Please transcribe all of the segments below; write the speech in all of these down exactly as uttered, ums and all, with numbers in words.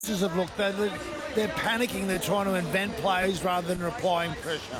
Have looked, they're, they're panicking. They're trying to invent plays rather than applying pressure.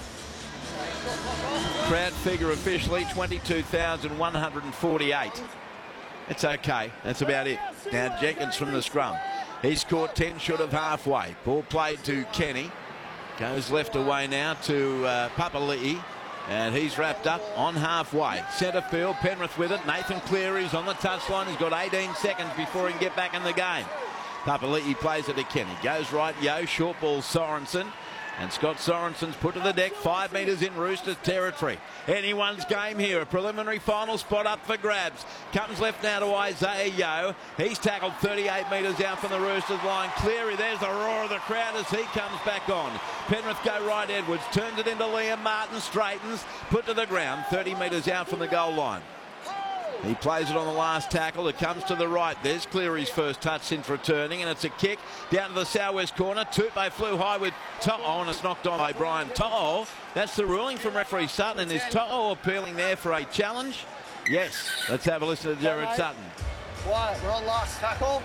Crowd figure officially twenty-two thousand one hundred forty-eight. It's okay. That's about it. Now Jenkins from the scrum. He's caught ten short of halfway. Ball played to Kenny. Goes left away now to uh, Papali'i. And he's wrapped up on halfway. Centre field, Penrith with it. Nathan Cleary's on the touchline. He's got eighteen seconds before he can get back in the game. Papali'i plays it to Kenny. Goes right, Yo. Short ball, Sorensen. And Scott Sorensen's put to the deck. Five metres in Roosters territory. Anyone's game here. A preliminary final spot up for grabs. Comes left now to Isaiah Yo. He's tackled thirty-eight metres out from the Roosters line. Cleary, there's the roar of the crowd as he comes back on. Penrith go right, Edwards. Turns it into Liam Martin. Straightens. Put to the ground. thirty metres out from the goal line. He plays it on the last tackle. It comes to the right. There's Cleary's first touch since returning, and it's a kick down to the southwest corner. Tupou flew high with To'o, and it's knocked on by Brian To'o. That's the ruling from referee Sutton. And is To'o appealing there for a challenge? Yes. Let's have a listen to Jared Sutton. Right, we're on last tackle.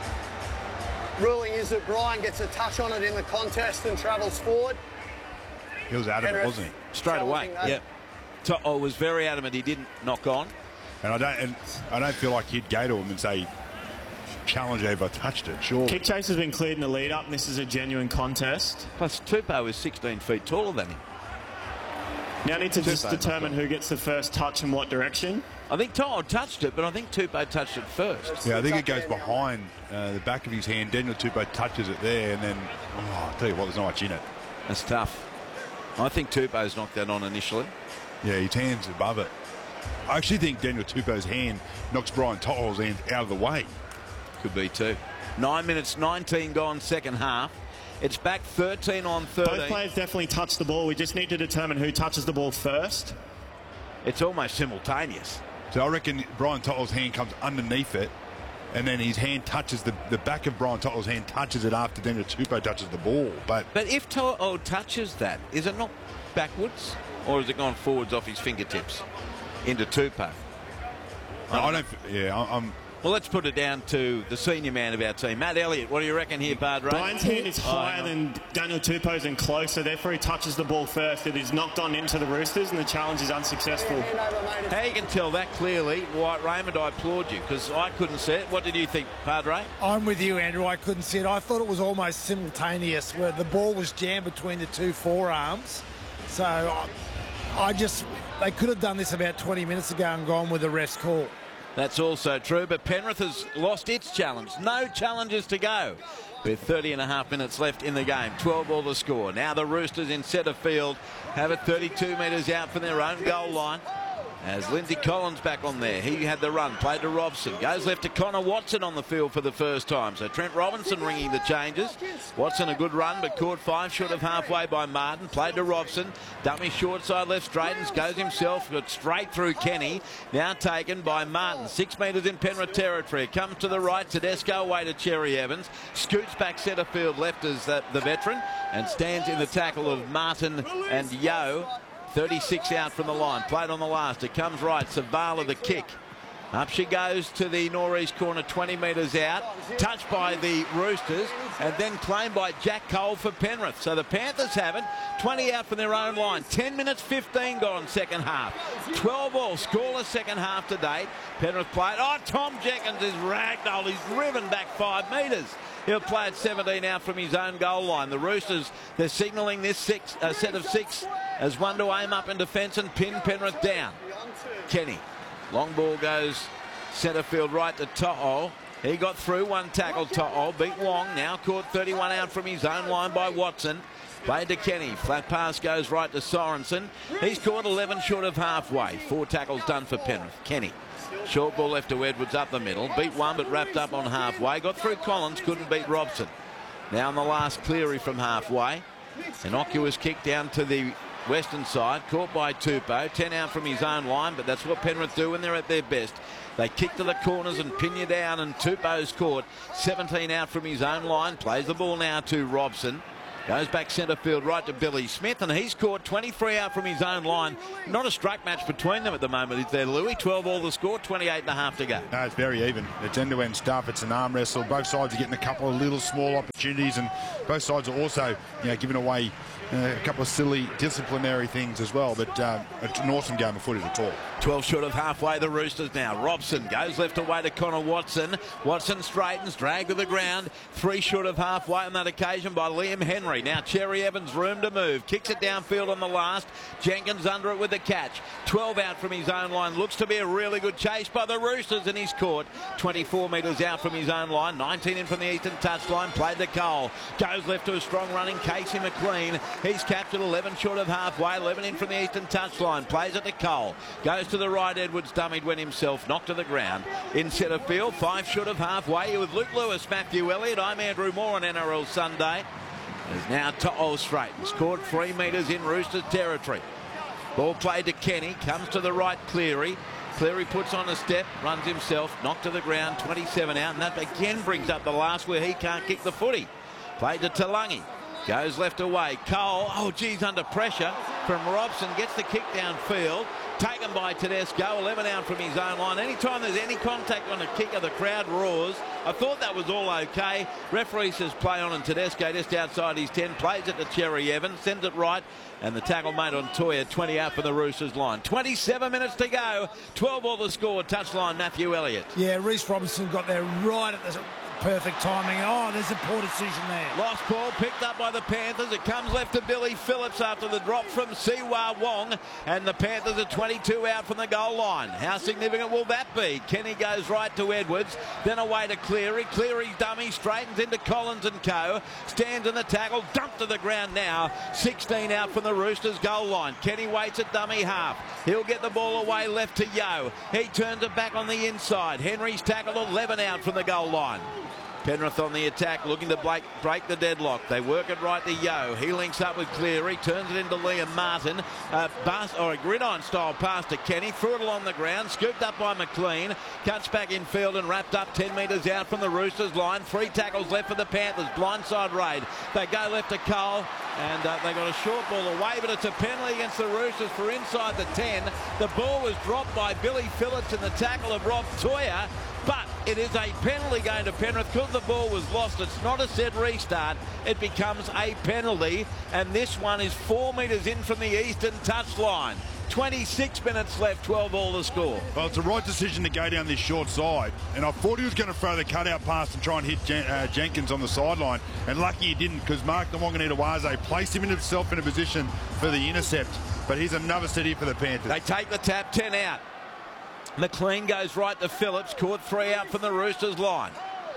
Ruling is that Brian gets a touch on it in the contest and travels forward. He was adamant, wasn't he? Straight away. Yep. To'o was very adamant he didn't knock on. And I don't, and I don't feel like he'd go to him and say, challenge over, touched it, sure. Kick chase has been cleared in the lead up, and this is a genuine contest. Plus, Tupou is sixteen feet taller than him. Now I need to Tupou just determine who gets the first touch in what direction. I think To'o touched it, but I think Tupou touched it first. Yeah, I think it goes behind uh, the back of his hand. Daniel Tupou touches it there, and then, oh, I'll tell you what, there's not much in it. That's tough. I think Tupou's knocked that on initially. Yeah, his hand's above it. I actually think Daniel Tupou's hand knocks Brian To'o's hand out of the way. Could be too. Nine minutes, nineteen gone, second half. It's back thirteen on thirteen. Both players definitely touch the ball. We just need to determine who touches the ball first. It's almost simultaneous. So I reckon Brian To'o's hand comes underneath it, and then his hand touches the, the back of Brian To'o's hand touches it after Daniel Tupou touches the ball. But but if To'o touches that, is it not backwards, or has it gone forwards off his fingertips into Tupou? No, I don't. Yeah, I'm. Well, let's put it down to the senior man of our team, Matt Elliott. What do you reckon here, Padre? Brian's hand is higher oh, than Daniel Tupou's and closer, therefore he touches the ball first. It is knocked on into the Roosters, and the challenge is unsuccessful. How you can tell that clearly, White Raymond, I applaud you, because I couldn't see it. What did you think, Padre? I'm with you, Andrew. I couldn't see it. I thought it was almost simultaneous, where the ball was jammed between the two forearms. So I, I just, they could have done this about twenty minutes ago and gone with the ref's call. That's also true, but Penrith has lost its challenge. No challenges to go with thirty and a half minutes left in the game. twelve all the score. Now the Roosters in centre field have it thirty-two metres out from their own goal line. As Lindsay Collins back on there. He had the run, played to Robson. Goes left to Connor Watson on the field for the first time. So Trent Robinson ringing the changes. Watson a good run, but caught five short of halfway by Martin. Played to Robson. Dummy short side left, straightens, goes himself, got straight through Kenny. Now taken by Martin. Six metres in Penrith territory. Comes to the right, Tedesco away to Cherry Evans. Scoots back centre field left as the, the veteran. And stands in the tackle of Martin and Yo. thirty-six out from the line. Played on the last. It comes right. Savala the kick. Up she goes to the northeast corner, twenty metres out. Touched by the Roosters and then claimed by Jack Cole for Penrith. So the Panthers have it. twenty out from their own line. ten minutes, fifteen gone second half. twelve all. Scoreless second half to date. Penrith played. Oh, Tom Jenkins is ragdolled. He's driven back five metres. He'll play at seventeen out from his own goal line. The Roosters, they're signalling this six, uh, set of six as one to aim up in defence and pin Penrith down. Kenny. Long ball goes centre field right to To'o. He got through, one tackle To'o. Beat Wong, now caught thirty-one out from his own line by Watson. Played to Kenny. Flat pass goes right to Sorensen. He's caught eleven short of halfway. Four tackles done for Penrith. Kenny. Short ball left to Edwards up the middle. Beat one but wrapped up on halfway. Got through Collins, couldn't beat Robson. Now on the last Cleary from halfway. Innocuous kick down to the western side. Caught by Tupou. ten out from his own line, but that's what Penrith do when they're at their best. They kick to the corners and pin you down, and Tupou's caught. seventeen out from his own line. Plays the ball now to Robson. Goes back centre field right to Billy Smith, and he's scored twenty-three out from his own line. Not a strike match between them at the moment, is there, Louis? twelve all the score, twenty-eight and a half to go. No, it's very even. It's end-to-end stuff. It's an arm wrestle. Both sides are getting a couple of little small opportunities, and both sides are also, you know, giving away uh, a couple of silly disciplinary things as well. But uh, it's an awesome game of footy at all. twelve short of halfway, the Roosters now. Robson goes left away to Connor Watson. Watson straightens, dragged to the ground. Three short of halfway on that occasion by Liam Henry. Now Cherry Evans, room to move. Kicks it downfield on the last. Jenkins under it with the catch. twelve out from his own line. Looks to be a really good chase by the Roosters, and he's caught twenty-four metres out from his own line. nineteen in from the eastern touchline. Played to Cole. Goes left to a strong running Casey McLean. He's captured eleven short of halfway. eleven in from the eastern touchline. Plays it to Cole. Goes to the right. Edwards dummied when himself. Knocked to the ground. In centre field. Five short of halfway. With Luke Lewis, Matthew Elliott. I'm Andrew Moore on N R L Sunday. Is now To'o Straighten. Scored three metres in Roosters territory. Ball played to Kenny. Comes to the right, Cleary. Cleary puts on a step, runs himself, knocked to the ground, twenty-seven out, and that again brings up the last where he can't kick the footy. Played to Talangi. Goes left away. Cole, oh geez, under pressure from Robson. Gets the kick downfield. Taken by Tedesco, eleven out from his own line. Anytime there's any contact on a kicker, the crowd roars. I thought that was all okay. Referee says play on, and Tedesco just outside his ten. Plays it to Cherry Evans, sends it right, and the tackle made on Toya, twenty out for the Roosters line. twenty-seven minutes to go. twelve all the score. Touchline, Matthew Elliott. Yeah, Reece Robinson got there right at the perfect timing. Oh, there's a poor decision there. Lost ball picked up by the Panthers. It comes left to Billy Phillips after the drop from Siwa Wong, and the Panthers are twenty-two out from the goal line. How significant will that be? Kenny goes right to Edwards, then away to Cleary. Cleary's dummy straightens into Collins and co. Stands in the tackle, dumped to the ground now. sixteen out from the Roosters goal line. Kenny waits at dummy half. He'll get the ball away left to Yo. He turns it back on the inside. Henry's tackled, eleven out from the goal line. Penrith on the attack, looking to break, break the deadlock. They work it right to Yo. He links up with Cleary, turns it into Liam Martin. A bus or a gridiron style pass to Kenny, threw it along the ground, scooped up by McLean, cuts back in field and wrapped up ten metres out from the Roosters line. Three tackles left for the Panthers. Blindside raid. They go left to Cole, and uh, they got a short ball away, but it's a penalty against the Roosters for inside the ten. The ball was dropped by Billy Phillips in the tackle of Rob Toya, but it is a penalty going to Penrith because the ball was lost. It's not a set restart. It becomes a penalty, and this one is four metres in from the eastern touchline. twenty-six minutes left, twelve all the score. Well, it's the right decision to go down this short side, and I thought he was going to throw the cutout pass and try and hit Jen uh, Jenkins on the sideline, and lucky he didn't, because Mark Nawaqanitawase placed him in himself in a position for the intercept. But here's another set here for the Panthers. They take the tap, ten out. McLean goes right to Phillips, caught three out from the Roosters line.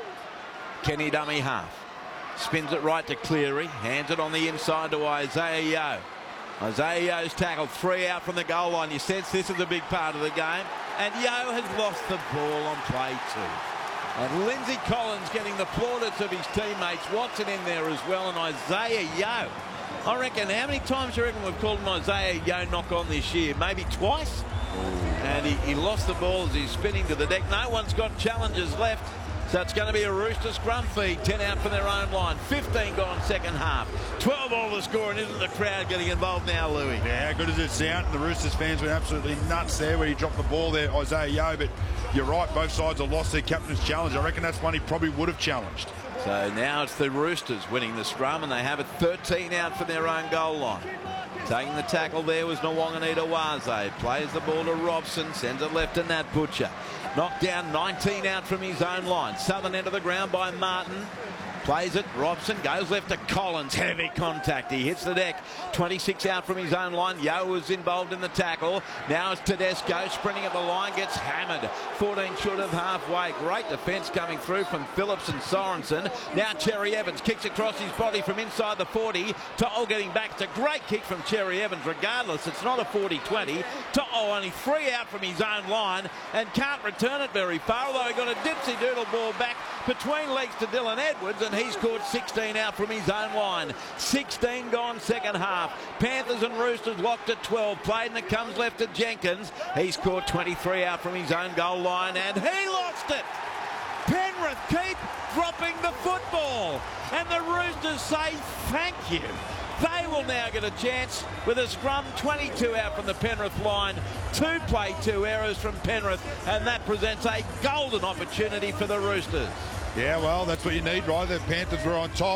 Kenny dummy half. Spins it right to Cleary, hands it on the inside to Isaiah Yo. Isaiah Yo's tackled, three out from the goal line. You sense this is a big part of the game. And Yo has lost the ball on play two. And Lindsay Collins getting the plaudits of his teammates. Watson in there as well, and Isaiah Yo. I reckon, how many times do you reckon we've called an Isaiah Yo knock on this year? Maybe twice? And he, he lost the ball as he's spinning to the deck. No one's got challenges left, so it's going to be a Rooster scrum feed. ten out from their own line. fifteen gone second half. twelve all the score, and isn't the crowd getting involved now, Louis? Yeah, how good does it sound? The Roosters fans were absolutely nuts there when he dropped the ball there, Isaiah Yo. But you're right, both sides have lost their captain's challenge. I reckon that's one he probably would have challenged. So now it's the Roosters winning the scrum, and they have it thirteen out from their own goal line. Taking the tackle there was Nawaqanitawase. Plays the ball to Robson, sends it left to Nat Butcher. Knocked down, nineteen out from his own line. Southern end of the ground by Martin. Plays it, Robson goes left to Collins. Heavy contact, he hits the deck. twenty-six out from his own line. Yo was involved in the tackle. Now it's Tedesco sprinting at the line, gets hammered. fourteen short of halfway. Great defence coming through from Phillips and Sorensen. Now Cherry Evans kicks across his body from inside the forty. To'o getting back. It's a great kick from Cherry Evans. Regardless, it's not a forty twenty. To'o only three out from his own line and can't return it very far, although he got a dipsy doodle ball back between legs to Dylan Edwards, and he's scored sixteen out from his own line. sixteen gone second half. Panthers and Roosters locked at twelve. Played, and it comes left to Jenkins. He scored twenty-three out from his own goal line, and he lost it. Penrith keep dropping the football, and the Roosters say thank you. They will now get a chance with a scrum, twenty-two out from the Penrith line, two play, two errors from Penrith, and that presents a golden opportunity for the Roosters. Yeah, well, that's what you need, right? The Panthers were on top.